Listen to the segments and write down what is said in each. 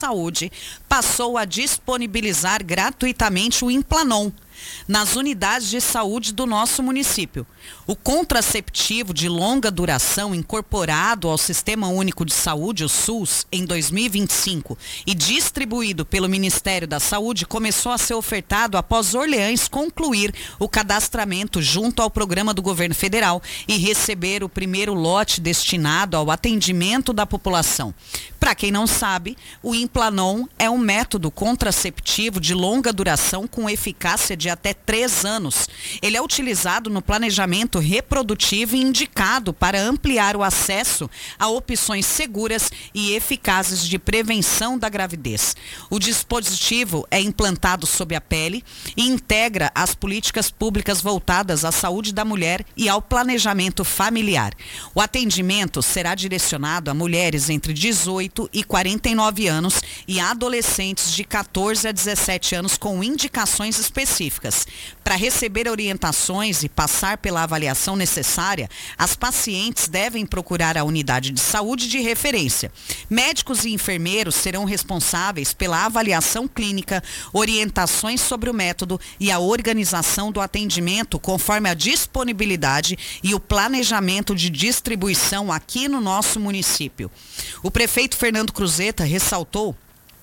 Saúde passou a disponibilizar gratuitamente o Implanon nas unidades de saúde do nosso município. O contraceptivo de longa duração incorporado ao Sistema Único de Saúde, o SUS, em 2025 e distribuído pelo Ministério da Saúde, começou a ser ofertado após Orleans concluir o cadastramento junto ao programa do governo federal e receber o primeiro lote destinado ao atendimento da população. Para quem não sabe, o Implanon é um método contraceptivo de longa duração com eficácia de até 3 anos. Ele é utilizado no planejamento reprodutivo e indicado para ampliar o acesso a opções seguras e eficazes de prevenção da gravidez. O dispositivo é implantado sob a pele e integra as políticas públicas voltadas à saúde da mulher e ao planejamento familiar. O atendimento será direcionado a mulheres entre 18 e 49 anos e adolescentes de 14 a 17 anos com indicações específicas. Para receber orientações e passar pela avaliação necessária, as pacientes devem procurar a unidade de saúde de referência. Médicos e enfermeiros serão responsáveis pela avaliação clínica, orientações sobre o método e a organização do atendimento conforme a disponibilidade e o planejamento de distribuição aqui no nosso município. O prefeito Fernando Cruzeta ressaltou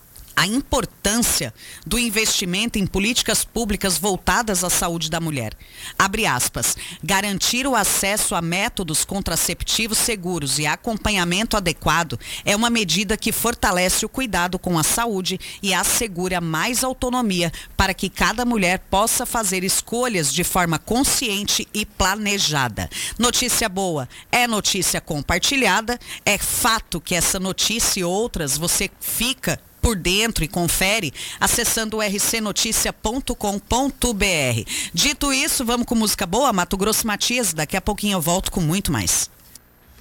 a importância do investimento em políticas públicas voltadas à saúde da mulher. Abre aspas, garantir o acesso a métodos contraceptivos seguros e acompanhamento adequado é uma medida que fortalece o cuidado com a saúde e assegura mais autonomia para que cada mulher possa fazer escolhas de forma consciente e planejada. Notícia boa é notícia compartilhada, é fato que essa notícia e outras você fica por dentro e confere acessando o rcnoticia.com.br. Dito isso, vamos com música boa, Mato Grosso Matias. Daqui a pouquinho eu volto com muito mais.